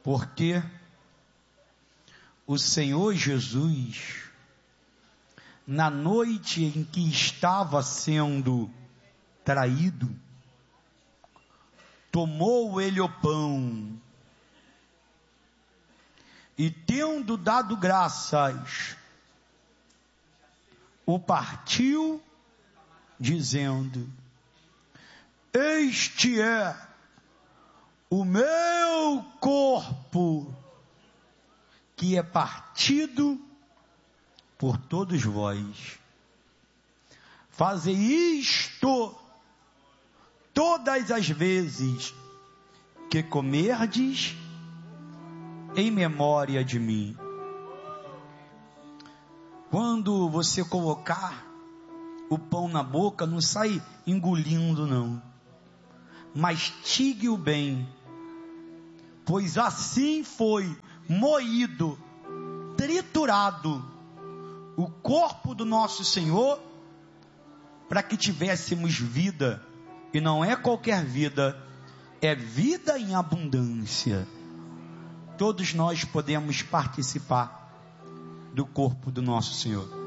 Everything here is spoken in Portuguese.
Porque o Senhor Jesus, na noite em que estava sendo traído, tomou ele o pão e, tendo dado graças, o partiu, dizendo: este é o meu corpo, que é partido por todos vós. Fazei isto todas as vezes que comerdes, em memória de mim. Quando você colocar o pão na boca, não sai engolindo não, mastigue-o bem, pois assim foi moído, triturado o corpo do nosso Senhor, para que tivéssemos vida, e não é qualquer vida, é vida em abundância. Todos nós podemos participar do corpo do nosso Senhor.